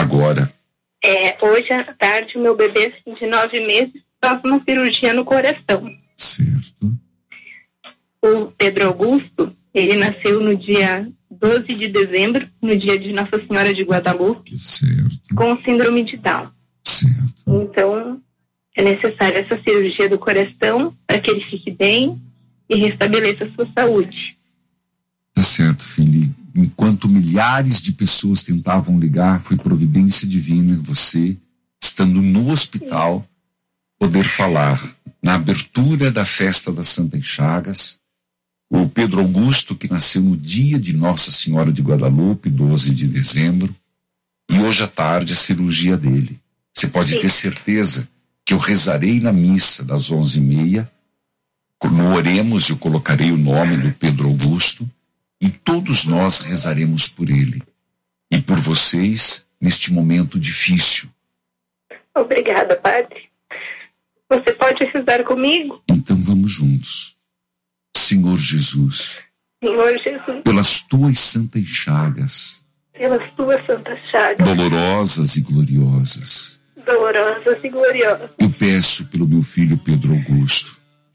agora? Hoje à tarde, meu bebê de 9 meses faz uma cirurgia no coração. Certo. O Pedro Augusto, ele nasceu no dia 12 de dezembro, no dia de Nossa Senhora de Guadalupe, Certo. com síndrome de Down. Certo. Então, é necessária essa cirurgia do coração para que ele fique bem e restabeleça a sua saúde. Tá certo, filho. Enquanto milhares de pessoas tentavam ligar, foi providência divina você, estando no hospital, poder falar na abertura da festa das Santas Chagas. O Pedro Augusto, que nasceu no dia de Nossa Senhora de Guadalupe, 12 de dezembro, e hoje à tarde a cirurgia dele. Você pode ter certeza que eu rezarei na missa das 11h30, no oremos eu colocarei o nome do Pedro Augusto, e todos nós rezaremos por ele e por vocês neste momento difícil. Obrigada, Padre. Você pode rezar comigo? Então vamos juntos. Senhor Jesus, Senhor Jesus, pelas tuas santas chagas, pelas tuas santas chagas, dolorosas e gloriosas, eu peço pelo meu filho Pedro Augusto,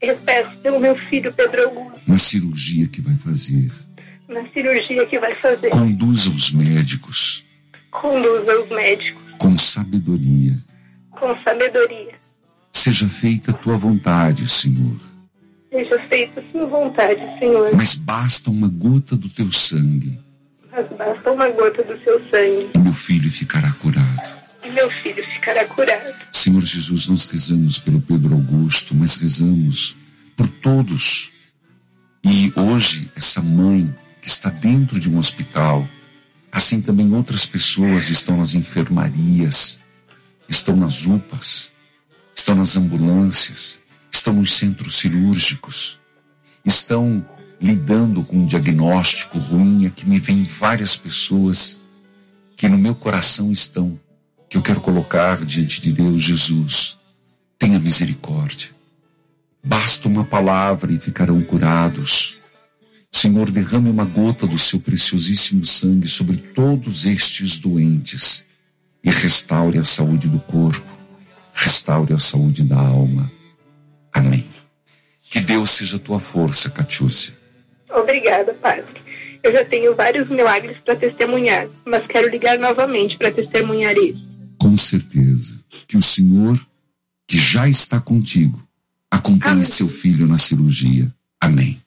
na cirurgia que vai fazer, conduza os médicos, com sabedoria, seja feita a tua vontade, Senhor. Mas basta uma gota do teu sangue. E meu filho ficará curado. Senhor Jesus, nós rezamos pelo Pedro Augusto, mas rezamos por todos. E hoje, essa mãe que está dentro de um hospital, assim também outras pessoas estão nas enfermarias, estão nas UPAs, estão nas ambulâncias, estão nos centros cirúrgicos, estão lidando com um diagnóstico ruim. Aqui me vem várias pessoas que no meu coração estão, que eu quero colocar diante de Deus. Jesus, tenha misericórdia. Basta uma palavra e ficarão curados. Senhor, derrame uma gota do seu preciosíssimo sangue sobre todos estes doentes e restaure a saúde do corpo, restaure a saúde da alma. Amém. Que Deus seja a tua força, Catiúcia. Obrigada, Padre. Eu já tenho vários milagres para testemunhar, mas quero ligar novamente para testemunhar isso. Com certeza. Que o Senhor, que já está contigo, acompanhe seu filho na cirurgia. Amém.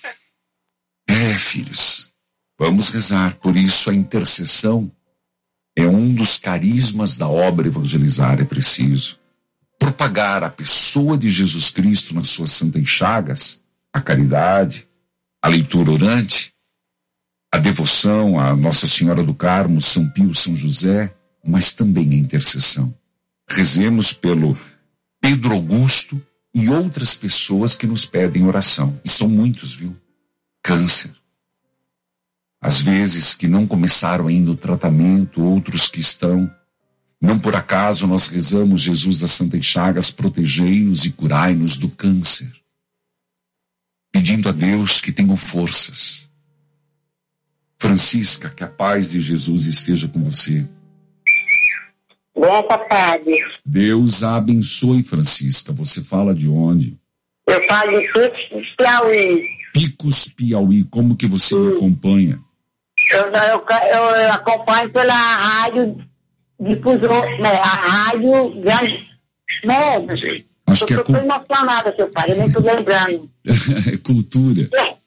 Filhos, vamos rezar. Por isso a intercessão é um dos carismas da obra evangelizar. É preciso propagar a pessoa de Jesus Cristo nas suas santas chagas, a caridade, a leitura orante, a devoção a Nossa Senhora do Carmo, São Pio, São José, mas também a intercessão. Rezemos pelo Pedro Augusto e outras pessoas que nos pedem oração. E são muitos, viu? Câncer. Às vezes que não começaram ainda o tratamento, outros que estão. Não por acaso nós rezamos: Jesus das Santas Chagas, protegei-nos e curai-nos do câncer. Pedindo a Deus que tenham forças. Francisca, que a paz de Jesus esteja com você. Benção, Padre. Deus a abençoe, Francisca. Você fala de onde? Eu falo de Picos, Piauí. Picos, Piauí. Como que você me acompanha? Eu acompanho pela rádio difusor, né? A rádio grande. Né? Acho que é tô emocionada, seu pai, eu nem tô lembrando. É cultura.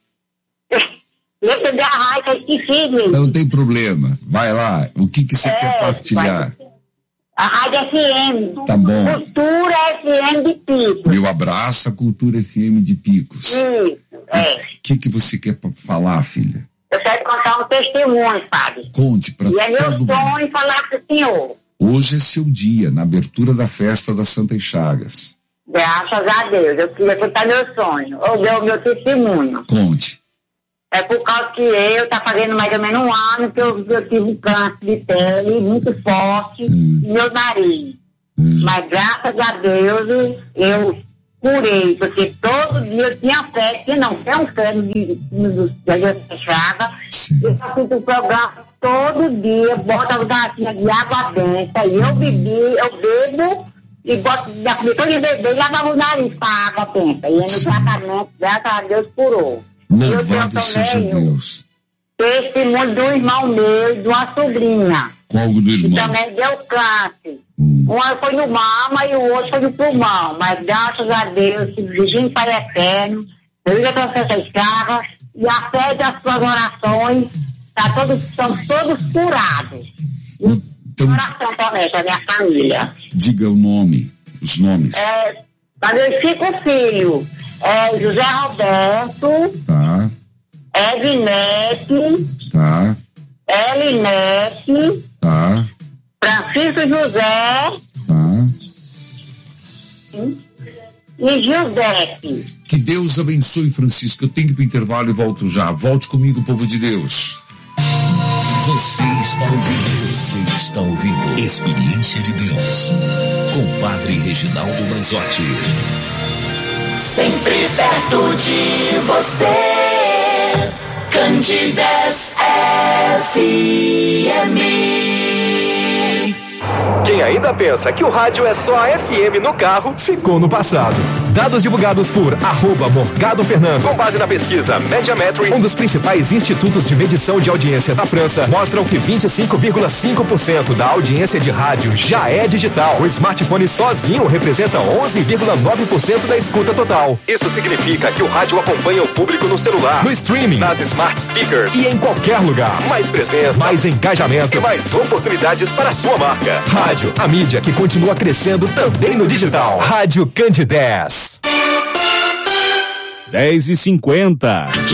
Eu da rádio, eu esqueci, mesmo. Não tem problema. Vai lá. O que você quer partilhar? A Rádio FM. Tá bom. Cultura FM de Picos. Meu abraço, a Cultura FM de Picos. Isso, O que você quer falar, filha? Eu quero contar um testemunho, Padre. Conte pra todo mundo. E é meu sonho falar pro senhor. Hoje é seu dia, na abertura da festa das Santas Chagas. Graças a Deus. Eu queria contar meu sonho. Ou meu testemunho. Conte. É por causa que eu tá fazendo mais ou menos um ano que eu tive um câncer de pele muito forte no meu nariz. Mas graças a Deus eu curei, porque todo dia eu tinha fé, que não tem um fé de chaga. Eu só fiz um programa todo dia bota uma garrafinha de água benta e eu bebo e boto depois de beber e lavava o nariz com a água benta. E no tratamento, graças a Deus, curou. Louvado seja Deus. Testemunho do irmão meu e de uma sobrinha. Qual do irmão? Que também deu câncer. Um foi no mama e o outro foi no pulmão. Mas graças a Deus, Virgínio Pai Eterno, eu já trouxe essa escrava e a fé das suas orações, estão todos curados. Então, oração também para minha família. Diga o nome, os nomes. Para meus 5 filhos, José Roberto, Tá. Ednete, Tá. Elinete, Tá. Francisco José, Tá. e Gildete. Que Deus abençoe, Francisco. Eu tenho que ir para o intervalo e volto já. Volte comigo, povo de Deus. Você está ouvindo Experiência de Deus com Padre Reginaldo Manzotti. Sempre perto de você, Candidas FM. Quem ainda pensa que o rádio é só a FM no carro, ficou no passado. Dados divulgados por @MorgadoFernando, com base na pesquisa Mediametry, um dos principais institutos de medição de audiência da França, mostram que 25,5% da audiência de rádio já é digital. O smartphone sozinho representa 11,9% da escuta total. Isso significa que o rádio acompanha o público no celular, no streaming, nas smart speakers e em qualquer lugar. Mais presença, mais engajamento e mais oportunidades para a sua marca. Rádio, a mídia que continua crescendo também no digital. Rádio Candidez. 10h50.